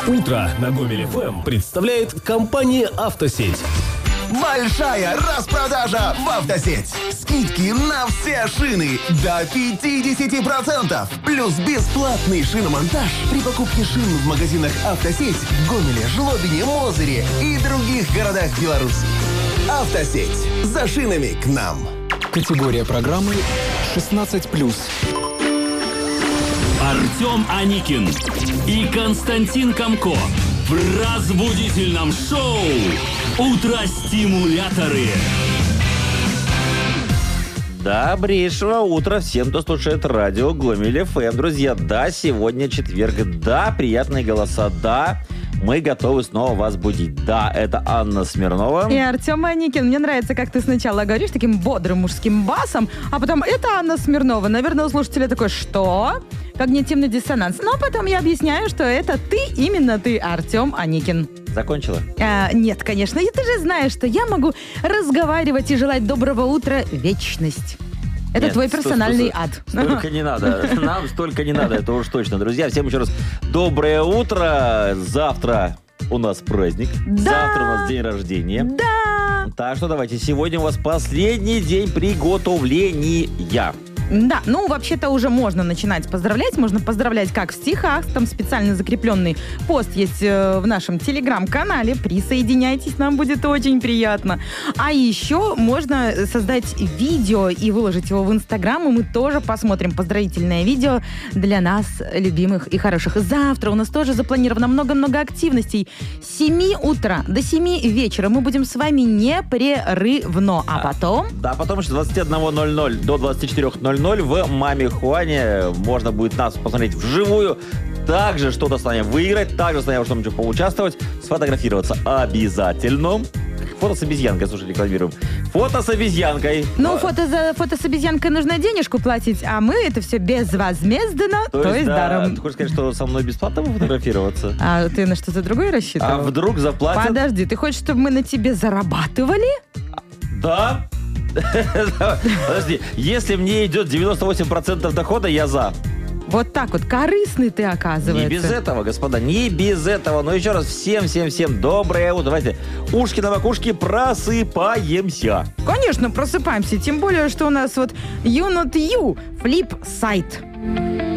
Утро на Гомель ФМ представляет компания «Автосеть». Большая распродажа в «Автосеть». Скидки на все шины до 50%. Плюс бесплатный шиномонтаж при покупке шин в магазинах «Автосеть» в Гомеле, Жлобине, Мозыре и других городах Беларуси. «Автосеть». За шинами к нам. Категория программы 16+. Артем Аникин и Константин Комко в разбудительном шоу «Утро-стимуляторы». Добрейшего утра всем, кто слушает радио Гомель ФМ. Друзья, да, сегодня четверг, да, приятные голоса, да, мы готовы снова вас будить. Да, это Анна Смирнова. И Артем Аникин. Мне нравится, как ты сначала говоришь таким бодрым мужским басом, а потом это Анна Смирнова. Наверное, у слушателя такой, что? Когнитивный диссонанс. Но потом я объясняю, что это ты, именно ты, Артем Аникин. Закончила? Нет, конечно. И ты же знаешь, что я могу разговаривать и желать доброго утра вечность. Это Нет, твой персональный ад. Столько не надо. Нам столько не надо, это уж точно. Друзья, всем еще раз доброе утро. Завтра у нас праздник. Да. Завтра у нас день рождения. Да. Так что давайте, сегодня у вас последний день приготовления. Да, ну, вообще-то уже можно начинать поздравлять. Можно поздравлять как в стихах. Там специально закрепленный пост есть в нашем телеграм-канале. Присоединяйтесь, нам будет очень приятно. А еще можно создать видео и выложить его в Инстаграм, и мы тоже посмотрим поздравительное видео для нас, любимых и хороших. Завтра у нас тоже запланировано много-много активностей. С 7 утра до 7 вечера мы будем с вами непрерывно. А потом... Да, потом еще с 21:00 до 24:00 в Маме Хуане можно будет нас посмотреть вживую. Также что-то с нами выиграть, также с нами что-нибудь поучаствовать, сфотографироваться обязательно. Фото с обезьянкой, слушай, рекламируем. Фото с обезьянкой. Ну, фото с обезьянкой нужно денежку платить, а мы это все безвозмездно, то есть даром. Ты хочешь сказать, что со мной бесплатно фотографироваться? А ты на что-то другое рассчитывал? А вдруг заплатят? Подожди, ты хочешь, чтобы мы на тебе зарабатывали? Да. Подожди, если мне идет 98% дохода, я за. Вот так вот, корыстный ты, оказывается. Не без этого, господа, не без этого. Но еще раз всем доброе утро. Давайте ушки на макушке, просыпаемся. Конечно, просыпаемся. Тем более, что у нас вот You Not You, флип-сайт.